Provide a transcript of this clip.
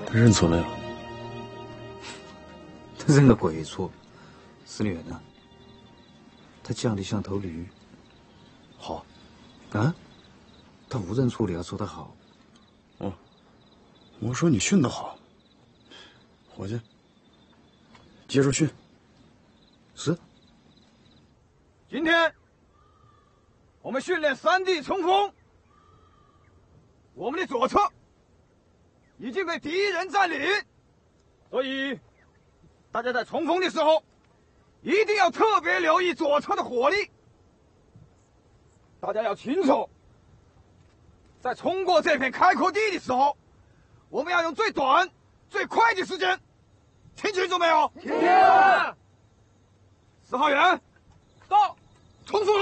认错来了。 他认个鬼错！司令员呢？他犟得像头驴。 好。 啊？他无人处理要做得好。 哦，我说你训得好，伙计，接着训。 是。 今天我们训练3地冲锋，我们的左侧已经被敌人占领，所以大家在冲锋的时候一定要特别留意左侧的火力。大家要清楚，在冲过这片开阔地的时候，我们要用最短、最快的时间。听清楚没有？听清。4号员，到，冲锋！